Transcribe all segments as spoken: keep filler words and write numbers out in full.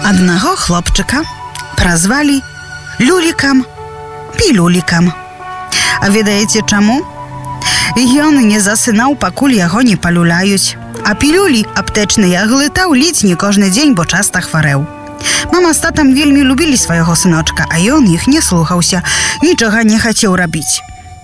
Аднаго хлопчыка празвалі Люлікам Пілюлікам. А ведаеце чаму? Ён не засынаў, пакуль яго не палюляюць. А пілюлі аптэчныя глытаў ледзь не кожны дзень, бо часта хварэў. Мама з татам вельмі любілі свайго сыночка, а ён іх не слухаўся, нічога не хацеў рабіць.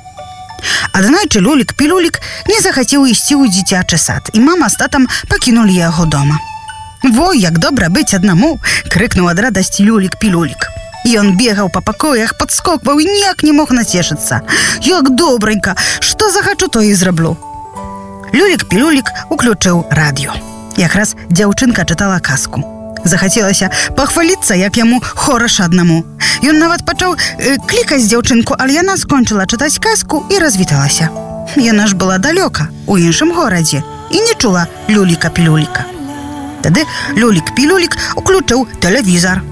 Аднойчы Люлік-Пілюлік не захацеў ісці ў дзіцячы сад, і мама з татам пакінулі яго дома. «Во, як добра быць аднаму!» — крыкнуў ад радасці Люлік-Пілюлік. Ён бегаў па пакоях, падскокваў і ніяк не мог нацешыцца. «Як добранька! Што захачу, то і зраблю!» Люлік-Пілюлік уключыў радыё. Якраз дзяўчынка чытала казку. Захацелася пахваліцца, як яму хораша аднаму. Ён нават пачаў э, клікаць дзяўчынку, але яна скончыла чытаць казку і развіталася. Яна ж была далёка, у іншым горадзе, і не чула Люліка-Пілюліка. Тады Люлік-Пілюлік уключыў тэлевізар.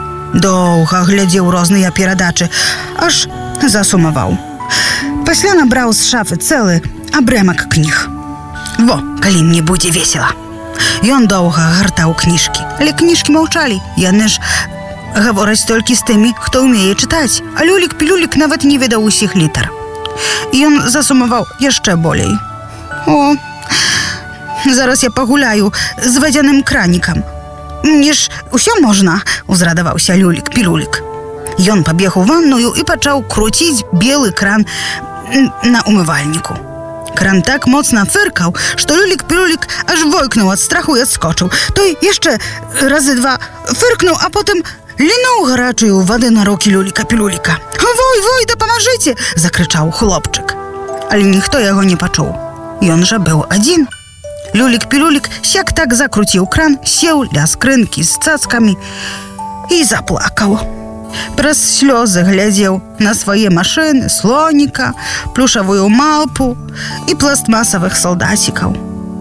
Доўга глядзеў розныя перадачы, аж засумаваў. Пасля набраў з шафы цэлы абрэмак кніг. «Во, калі мне будзе весела!» Ён доўга гартаў кніжкі, але кніжкі маўчалі. Яны ж гавораць толькі з тымі, хто ўмее чытаць, а Люлік-Пілюлік нават не ведаў усіх літар. Ён засумаваў яшчэ болей. «О, зараз я пагуляю з вадзяным кранікам. Мне ж усё можна!» — узрадаваўся Люлік-Пілюлік. Ён пабег у ванную і пачаў круціць белы кран на умывальніку. Кран так моцна фыркаў, што Люлік-Пілюлік аж войкнуў ад страху і адскочыў. Той яшчэ разы два фыркнуў, а потым лінуў гарачую вады на рукі Люліка-Пілюліка. «Вой, вой, дапамажыце!» — закрычаў хлопчык. Але ніхто яго не пачуў. Ён жа быў адзін. Люлік-Пілюлік сяк так закруціў кран, сеў ля скрынкі з цацкамі і заплакаў. Праз слёзы глядзеў на свае машыны, слоніка, плюшавую малпу і пластмасавых салдацікаў.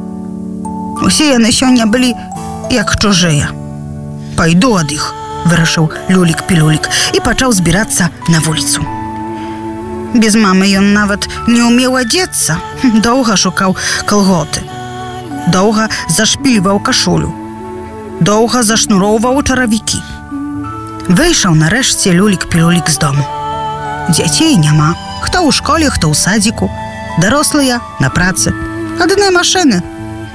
Усе яны сёння былі як чужыя. «Пайду ад іх», — вырашыў Люлік-Пілюлік і пачаў збірацца на вуліцу. Без мамы ён нават не ўмеў адзецца, доўга шукаў калготы, доўга зашпільваў кашулю, доўга зашнуроўваў чаравікі. Выйшаў нарэшце Люлік-Пілюлік з дому. Дзяцей няма. Хто ў школе, хто ў садзіку. Дарослыя на працы. Адны машыны.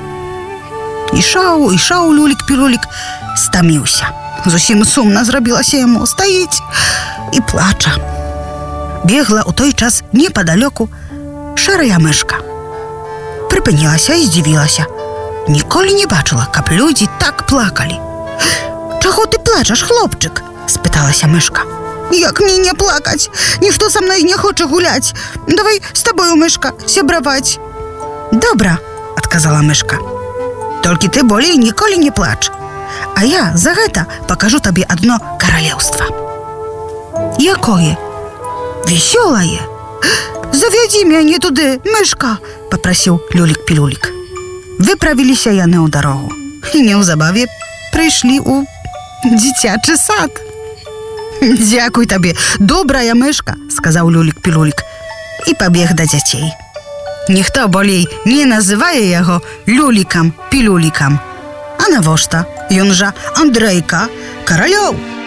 Ішоў, ішоў Люлік-Пілюлік, стаміўся. Зусім сумна зрабілася яму. Стаіць і плача. Бегла ў той час непадалёку шэрая мышка. Прыпынілася і здзівілася. Ніколі не бачыла, каб людзі так плакалі. «Чаго ты плачаш, хлопчык?» — спыталася мышка. «Як мне не плакаць? Ніхто са мной не хоча гуляць. Давай з табою, мышка, сябраваць». «Добра», — адказала мышка. «Толькі ты болей ніколі не плач. А я за гэта пакажу табе адно каралеўства». «Якое?» «Весёлае». «Завядзі мяне туды, мышка», — папрасіў Люлік-Пілюлік. Выправіліся яны ў дарогу. І неўзабаве прыйшлі ў дзіцячы сад. «Дзякуй табе, добрая мышка», — сказаў Люлік-Пілюлік і пабег да дзяцей. Ніхто болей не называе яго Люлікам-Пілюлікам. А навошта? Ён жа Андрэйка, каралёў.